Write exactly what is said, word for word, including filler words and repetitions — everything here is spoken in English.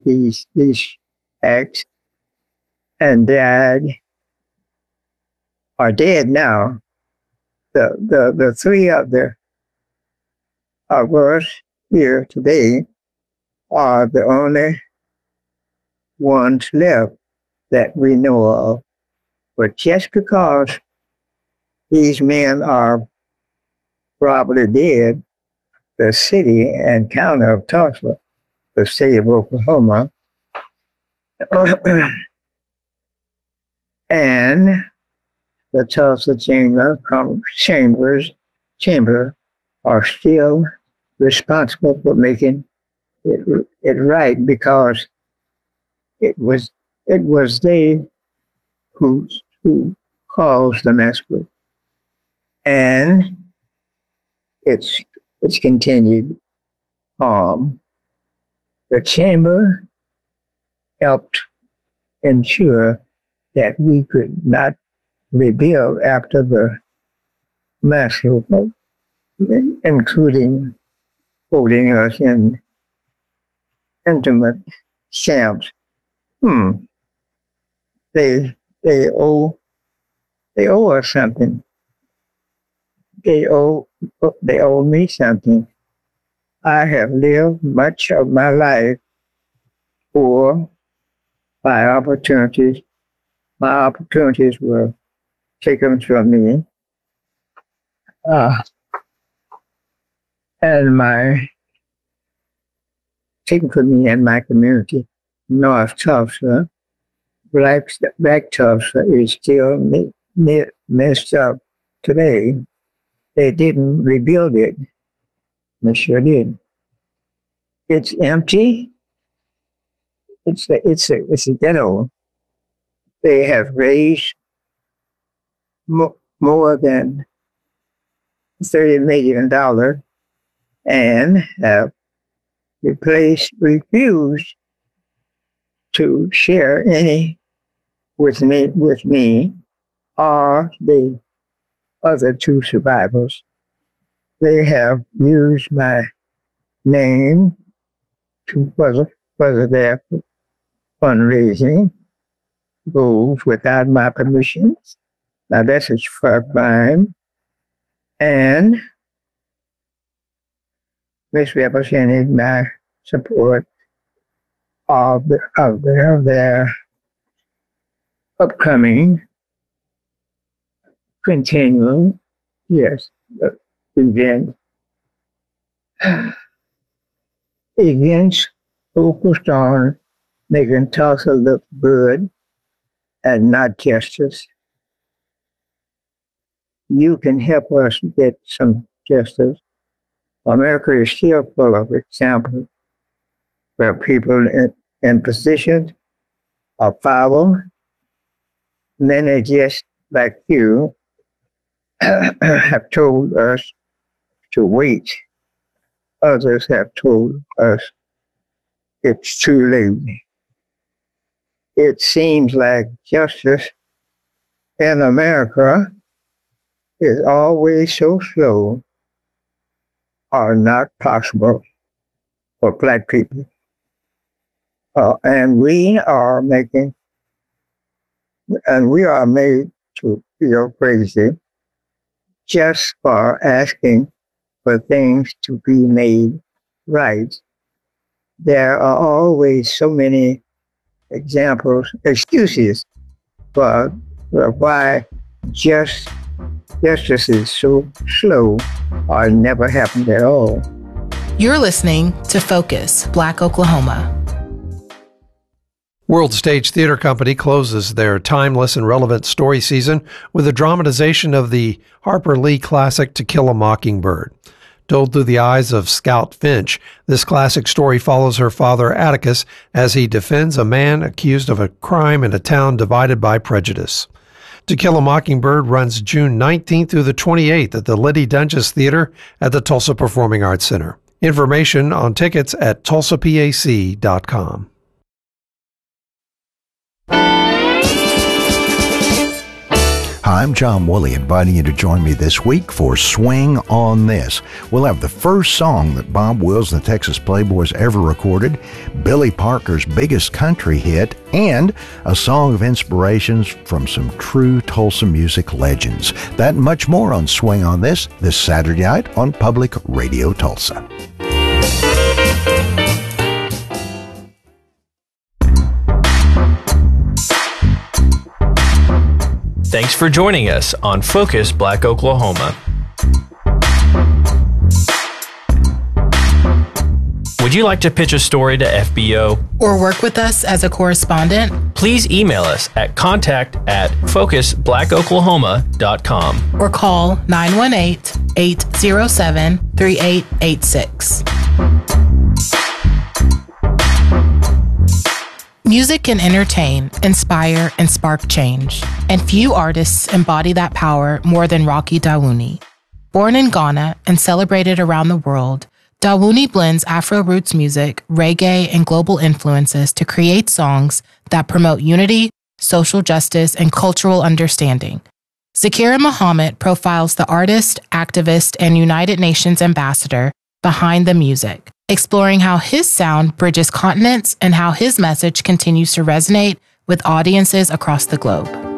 these these acts and died, are dead now. The the the three of the of us here today are the only ones left that we know of. But just because these men are probably dead, the city and county of Tulsa, the state of Oklahoma, and the Tulsa Chamber, Chambers, Chamber are still responsible for making it, it right, because it was it was they who who caused the massacre, and it's it's continued. Um, the chamber helped ensure that we could not rebuild after the massacre, including holding us in intimate camps. Hmm. They they owe they owe us something. They owe they owe me something. I have lived much of my life for my opportunities. My opportunities were taken from me. Uh, and my taken from me and my community, North Tulsa. Black, Black Tulsa is still me, me, messed up today. They didn't rebuild it. They sure did. It's empty. It's a, it's a, it's a ghetto. They have raised mo- more than thirty million dollars and have replaced, refused to share any with me, with me or the other two survivors. They have used my name to further, further their fundraising goals without my permission. Now that's a crime. And misrepresented my support of, the, of, their, of their upcoming continuing, yes, event. Events focused on making Tulsa look good and not justice. You can help us get some justice. America is still full of examples where people in, in positions of power, and then they just, like you, have told us to wait. Others have told us it's too late. It seems like justice in America is always so slow or not possible for Black people. Uh, and we are making, and we are made to feel crazy just for asking for things to be made right. There are always so many examples, excuses for, for why just justice is so slow or never happened at all. You're listening to Focus, Black Oklahoma. World Stage Theater Company closes their timeless and relevant story season with a dramatization of the Harper Lee classic To Kill a Mockingbird. Told through the eyes of Scout Finch, this classic story follows her father Atticus as he defends a man accused of a crime in a town divided by prejudice. To Kill a Mockingbird runs June nineteenth through the twenty-eighth at the Liddy Dunges Theater at the Tulsa Performing Arts Center. Information on tickets at tulsa p a c dot com. Hi, I'm John Woolley, inviting you to join me this week for Swing on This. We'll have the first song that Bob Wills and the Texas Playboys ever recorded, Billy Parker's biggest country hit, and a song of inspirations from some true Tulsa music legends. That and much more on Swing on This this Saturday night on Public Radio Tulsa. Thanks for joining us on Focus Black Oklahoma. Would you like to pitch a story to F B O? Or work with us as a correspondent? Please email us at contact at focus black oklahoma dot com. Or call nine one eight, eight zero seven, three eight eight six. Music can entertain, inspire, and spark change. And few artists embody that power more than Rocky Dawouni. Born in Ghana and celebrated around the world, Dawouni blends Afro roots music, reggae, and global influences to create songs that promote unity, social justice, and cultural understanding. Zakira Muhammad profiles the artist, activist, and United Nations ambassador behind the music, exploring how his sound bridges continents and how his message continues to resonate with audiences across the globe.